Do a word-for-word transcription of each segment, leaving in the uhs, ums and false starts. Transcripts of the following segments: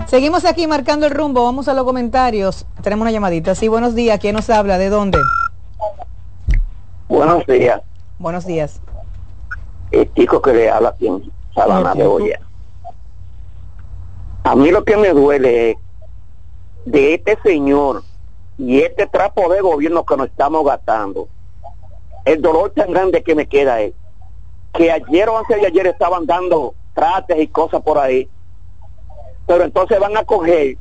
Seguimos aquí marcando el rumbo, vamos a los comentarios. Tenemos una llamadita. Sí, buenos días. ¿Quién nos habla? ¿De dónde? Buenos días. Buenos días. El chico que le habla aquí en Sabana de Olla. A mí lo que me duele es de este señor y este trapo de gobierno que nos estamos gastando. El dolor tan grande que me queda es que ayer o antes de ayer estaban dando trates y cosas por ahí, pero entonces van a coger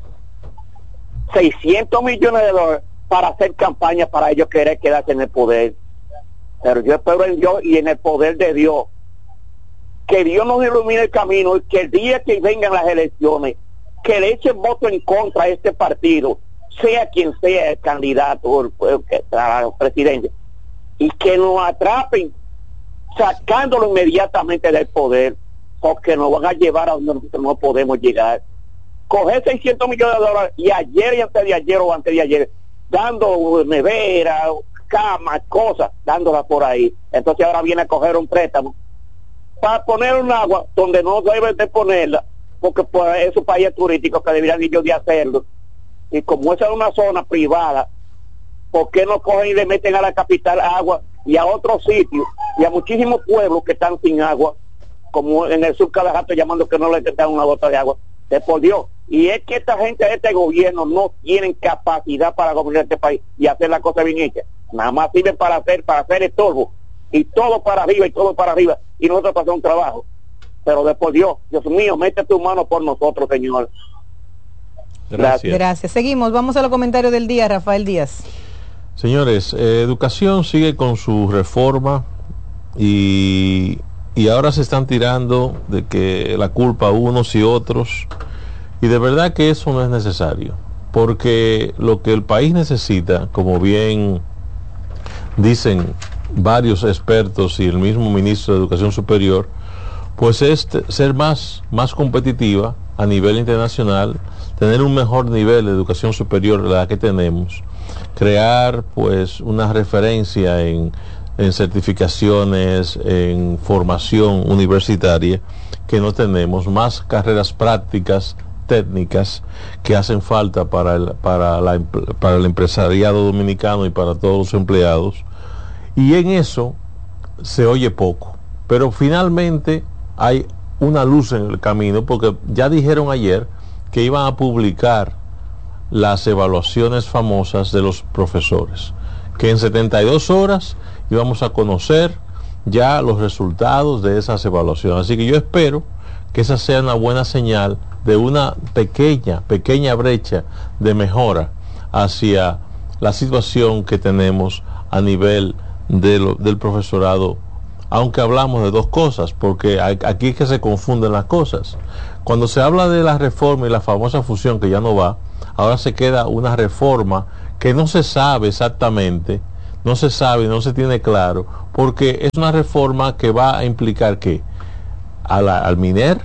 seiscientos millones de dólares para hacer campaña para ellos querer quedarse en el poder. Pero yo espero en Dios y en el poder de Dios que Dios nos ilumine el camino y que el día que vengan las elecciones que le echen voto en contra a este partido, sea quien sea el candidato al presidente, y que nos atrapen sacándolo inmediatamente del poder, porque nos van a llevar a donde nosotros no podemos llegar. Coger seiscientos millones de dólares y ayer y antes de ayer o antes de ayer dando nevera, camas, cosas, dándolas por ahí. Entonces ahora viene a coger un préstamo para poner un agua donde no deben de ponerla, porque pues, es un país turístico que deberían ellos de hacerlo. Y como esa es una zona privada, ¿por qué no cogen y le meten a la capital agua y a otros sitios y a muchísimos pueblos que están sin agua, como en el sur cada rato llamando que no le dan una gota de agua? De por Dios. Y es que esta gente de este gobierno no tienen capacidad para gobernar este país y hacer las cosas bien hechas. Nada más sirven para hacer, para hacer estorbo, y todo para arriba y todo para arriba, y nosotros pasamos un trabajo. Pero de por Dios, Dios mío, mete tu mano por nosotros, Señor. Gracias. Gracias. Seguimos, vamos a los comentarios del día, Rafael Díaz. Señores, eh, educación sigue con su reforma y, y ahora se están tirando de que la culpa a unos y otros, y de verdad que eso no es necesario, porque lo que el país necesita, como bien dicen varios expertos y el mismo ministro de Educación Superior, pues es ser más, más competitiva a nivel internacional, tener un mejor nivel de educación superior de la que tenemos, crear pues una referencia en, en certificaciones, en formación universitaria que no tenemos, más carreras prácticas, técnicas que hacen falta para el, para la, para el empresariado dominicano y para todos los empleados, y en eso se oye poco, pero finalmente hay una luz en el camino, porque ya dijeron ayer que iban a publicar las evaluaciones famosas de los profesores, que en setenta y dos horas íbamos a conocer ya los resultados de esas evaluaciones. Así que yo espero que esa sea una buena señal de una pequeña, pequeña brecha de mejora hacia la situación que tenemos a nivel de lo, del profesorado, aunque hablamos de dos cosas, porque aquí es que se confunden las cosas. Cuando se habla de la reforma y la famosa fusión que ya no va, ahora se queda una reforma que no se sabe exactamente, no se sabe, no se tiene claro, porque es una reforma que va a implicar que a la, al MINER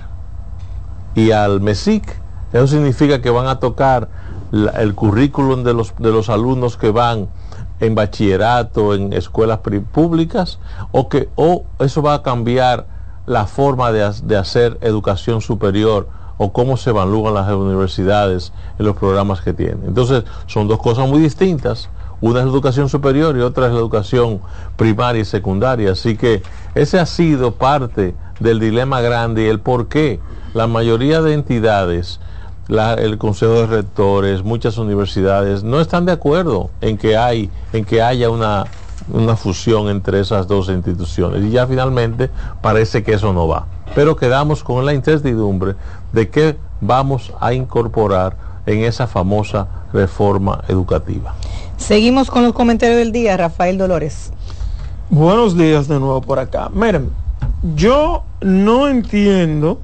y al MESIC, eso significa que van a tocar la, el currículum de los, de los alumnos que van en bachillerato, en escuelas públicas, o que o eso va a cambiar la forma de, de hacer educación superior, o cómo se evalúan las universidades en los programas que tienen. Entonces son dos cosas muy distintas, una es la educación superior y otra es la educación primaria y secundaria. Así que ese ha sido parte del dilema grande y el por qué la mayoría de entidades, La, el Consejo de Rectores, muchas universidades no están de acuerdo en que hay en que haya una, una fusión entre esas dos instituciones, y ya finalmente parece que eso no va, pero quedamos con la incertidumbre de qué vamos a incorporar en esa famosa reforma educativa. Seguimos con los comentarios del día, Rafael Dolores. Buenos días de nuevo por acá. Miren, yo no entiendo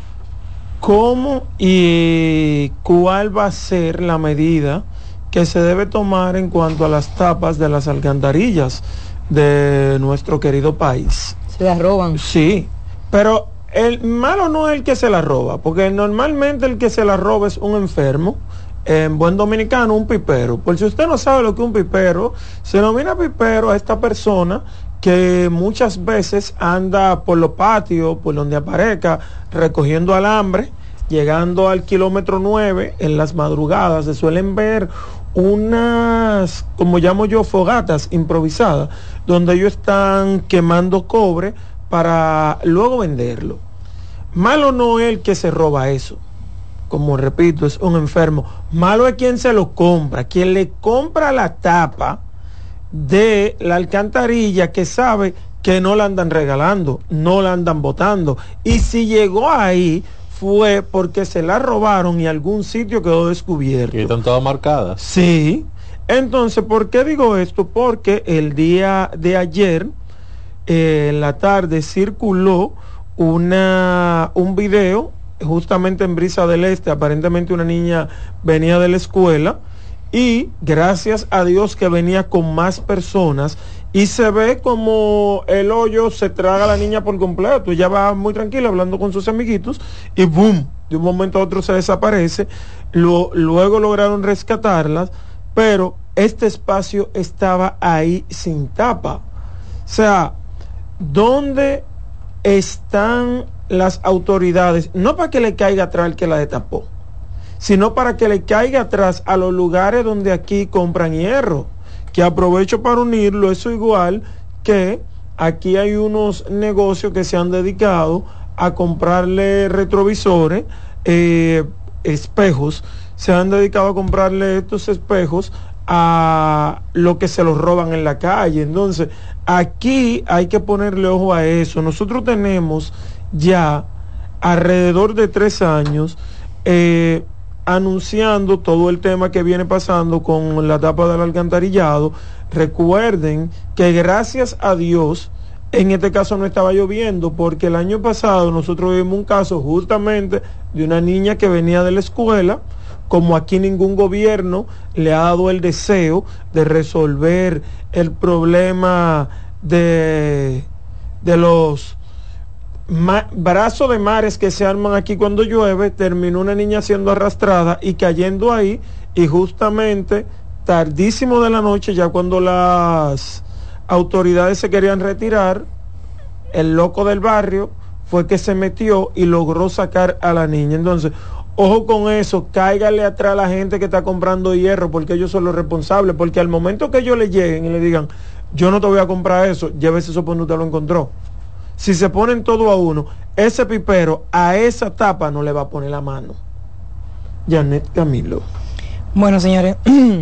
cómo y cuál va a ser la medida que se debe tomar en cuanto a las tapas de las alcantarillas de nuestro querido país. Se las roban. Sí, pero el malo no es el que se la roba, porque normalmente el que se la roba es un enfermo, en buen dominicano, un pipero. Por si usted no sabe lo que es un pipero, se denomina pipero a esta persona que muchas veces anda por los patios, por donde aparezca, recogiendo alambre llegando al kilómetro nueve, en las madrugadas se suelen ver unas, como llamo yo, fogatas improvisadas, donde ellos están quemando cobre para luego venderlo. Malo no es el que se roba eso, como repito, es un enfermo. Malo es quien se lo compra, quien le compra la tapa de la alcantarilla, que sabe que no la andan regalando, no la andan botando, y si llegó ahí fue porque se la robaron y algún sitio quedó descubierto. Y están todas marcadas. Sí. Entonces, ¿por qué digo esto? Porque el día de ayer, eh, en la tarde, circuló una un video, justamente en Brisa del Este. Aparentemente una niña venía de la escuela y gracias a Dios que venía con más personas, y se ve como el hoyo se traga a la niña por completo. Ella va muy tranquila hablando con sus amiguitos y boom, de un momento a otro se desaparece. Lo, luego lograron rescatarlas, pero este espacio estaba ahí sin tapa. O sea, ¿dónde están las autoridades? No para que le caiga atrás el que la destapó, sino para que le caiga atrás a los lugares donde aquí compran hierro. Que aprovecho para unirlo, eso igual que aquí hay unos negocios que se han dedicado a comprarle retrovisores, eh, espejos, se han dedicado a comprarle estos espejos a lo que se los roban en la calle. Entonces, aquí hay que ponerle ojo a eso. Nosotros tenemos ya alrededor de tres años eh, anunciando todo el tema que viene pasando con la tapa del alcantarillado. Recuerden que gracias a Dios en este caso no estaba lloviendo, porque el año pasado nosotros vimos un caso justamente de una niña que venía de la escuela. Como aquí ningún gobierno le ha dado el deseo de resolver el problema de, de los Ma, brazos de mares que se arman aquí cuando llueve, terminó una niña siendo arrastrada y cayendo ahí, y justamente tardísimo de la noche, ya cuando las autoridades se querían retirar, el loco del barrio fue que se metió y logró sacar a la niña. Entonces, ojo con eso, cáigale atrás a la gente que está comprando hierro, porque ellos son los responsables, porque al momento que ellos le lleguen y le digan, yo no te voy a comprar eso, llévese eso porque usted lo encontró. Si se ponen todo a uno, ese pipero a esa tapa no le va a poner la mano. Janet Camilo. Bueno, señores,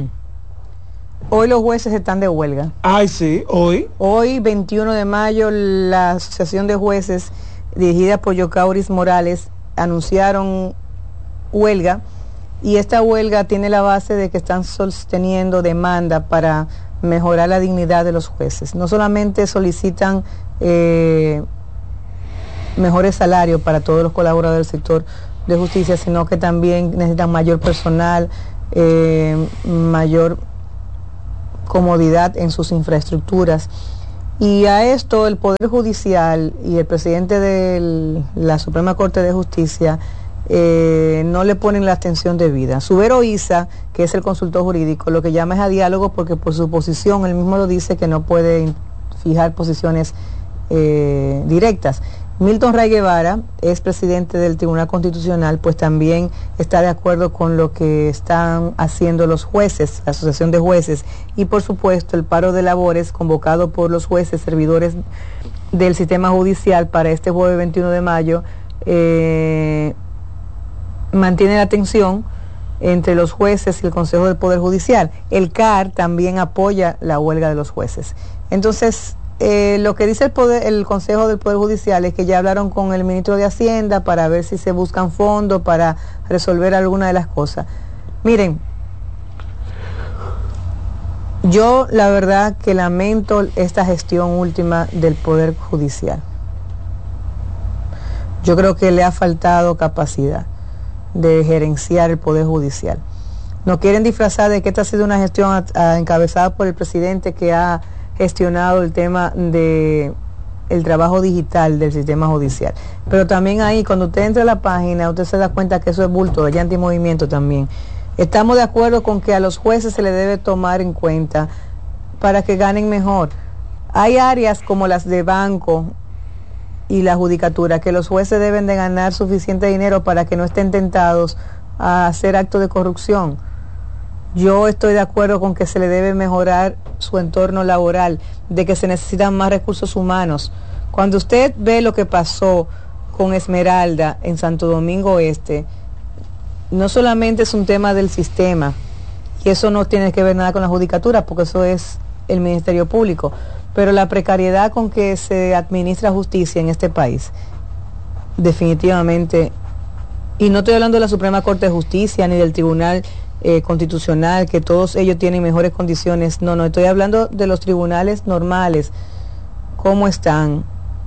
hoy los jueces están de huelga. Ay, sí, hoy. Hoy, veintiuno de mayo, la Asociación de Jueces, dirigida por Yocauris Morales, anunciaron huelga, y esta huelga tiene la base de que están sosteniendo demanda para mejorar la dignidad de los jueces. No solamente solicitan eh, mejores salarios para todos los colaboradores del sector de justicia, sino que también necesitan mayor personal, eh, mayor comodidad en sus infraestructuras. Y a esto el Poder Judicial y el presidente de la Suprema Corte de Justicia Eh, no le ponen la atención debida. Subero Isa, que es el consultor jurídico, lo que llama es a diálogo, porque por su posición, él mismo lo dice, que no puede fijar posiciones eh, directas. Milton Ray Guevara, es presidente del Tribunal Constitucional, pues también está de acuerdo con lo que están haciendo los jueces, la Asociación de Jueces, y por supuesto el paro de labores convocado por los jueces servidores del sistema judicial para este jueves veintiuno de mayo, eh, mantiene la tensión entre los jueces y el Consejo del Poder Judicial. El C A R también apoya la huelga de los jueces. Entonces, eh, lo que dice el, poder, el Consejo del Poder Judicial es que ya hablaron con el ministro de Hacienda para ver si se buscan fondos para resolver alguna de las cosas. Miren, yo la verdad que lamento esta gestión última del Poder Judicial. Yo creo que le ha faltado capacidad de gerenciar el Poder Judicial. No quieren disfrazar de que esta ha sido una gestión a, a, encabezada por el presidente, que ha gestionado el tema de el trabajo digital del sistema judicial. Pero también ahí, cuando usted entra a la página, usted se da cuenta que eso es bulto, hay antimovimiento también. Estamos de acuerdo con que a los jueces se les debe tomar en cuenta para que ganen mejor. Hay áreas como las de banco, y la judicatura, que los jueces deben de ganar suficiente dinero para que no estén tentados a hacer actos de corrupción. Yo estoy de acuerdo con que se le debe mejorar su entorno laboral, de que se necesitan más recursos humanos. Cuando usted ve lo que pasó con Esmeralda en Santo Domingo Este, no solamente es un tema del sistema, y eso no tiene que ver nada con la judicatura, porque eso es el Ministerio Público, pero la precariedad con que se administra justicia en este país, definitivamente, y no estoy hablando de la Suprema Corte de Justicia, ni del Tribunal eh, Constitucional, que todos ellos tienen mejores condiciones, no, no, estoy hablando de los tribunales normales, cómo están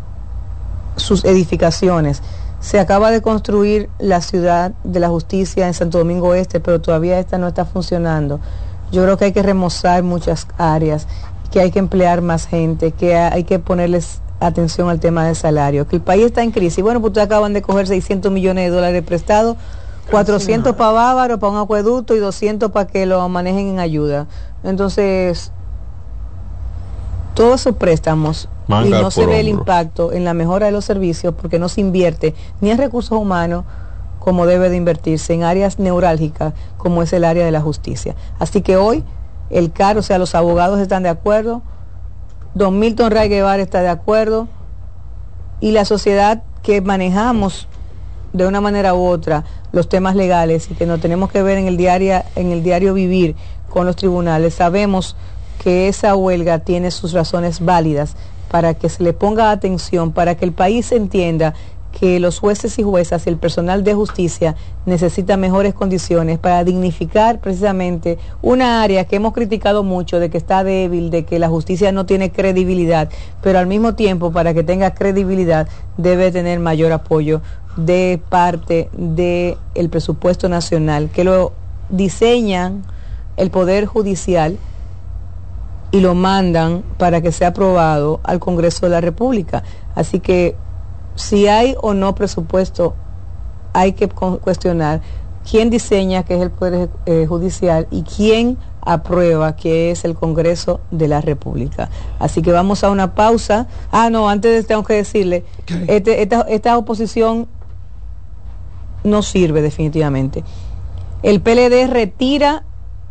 sus edificaciones. Se acaba de construir la ciudad de la justicia en Santo Domingo Este, pero todavía esta no está funcionando. Yo creo que hay que remozar muchas áreas, que hay que emplear más gente, que hay que ponerles atención al tema del salario, que el país está en crisis. Bueno, pues ustedes acaban de coger seiscientos millones de dólares prestados, cuatrocientos para Bávaro, para un acueducto, y doscientos para que lo manejen en ayuda. Entonces, todos esos préstamos, Manga y no se ve hombro. El impacto en la mejora de los servicios, porque no se invierte ni en recursos humanos como debe de invertirse en áreas neurálgicas como es el área de la justicia. Así que hoy el C A R, o sea, los abogados están de acuerdo, don Milton Ray Guevara está de acuerdo, y la sociedad que manejamos de una manera u otra los temas legales y que nos tenemos que ver en el diario, en el diario vivir con los tribunales, sabemos que esa huelga tiene sus razones válidas para que se le ponga atención, para que el país entienda que los jueces y juezas y el personal de justicia necesita mejores condiciones para dignificar precisamente una área que hemos criticado mucho, de que está débil, de que la justicia no tiene credibilidad, pero al mismo tiempo, para que tenga credibilidad, debe tener mayor apoyo de parte del presupuesto nacional, que lo diseñan el Poder Judicial y lo mandan para que sea aprobado al Congreso de la República. Así que si hay o no presupuesto, hay que cuestionar quién diseña, que es el Poder eh, Judicial, y quién aprueba, que es el Congreso de la República. Así que vamos a una pausa. Ah, no, antes tengo que decirle, okay. este, esta, esta oposición no sirve definitivamente. El P L D retira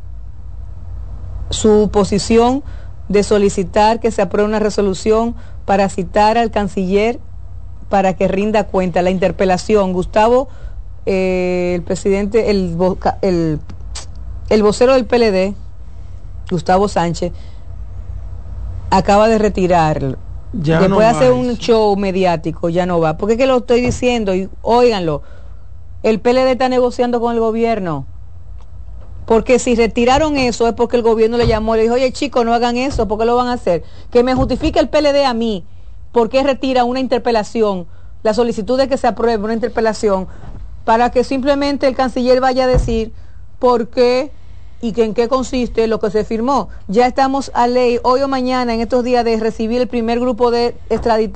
su posición de solicitar que se apruebe una resolución para citar al canciller para que rinda cuenta. La interpelación, Gustavo, eh, el presidente, el, el, el vocero del P L D, Gustavo Sánchez, acaba de retirarlo. Ya después de no hacer un show mediático, ya no va. Porque es que lo estoy diciendo, y óiganlo, el P L D está negociando con el gobierno. Porque si retiraron eso es porque el gobierno le llamó y le dijo, oye chicos, no hagan eso, ¿por qué lo van a hacer? Que me justifique el P L D a mí, ¿por qué retira una interpelación, la solicitud de que se apruebe una interpelación, para que simplemente el canciller vaya a decir por qué y que en qué consiste lo que se firmó? Ya estamos a ley, hoy o mañana, en estos días, de recibir el primer grupo de extraditados